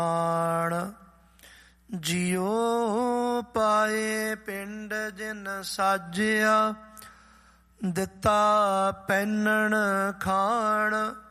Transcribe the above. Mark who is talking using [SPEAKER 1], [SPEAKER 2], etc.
[SPEAKER 1] ਜਿਉ ਪਾਏ ਪਿੰਡ ਜਿਨ ਸਾਜਿਆ, ਦਿੱਤਾ ਪਹਿਨਣ ਖਾਣ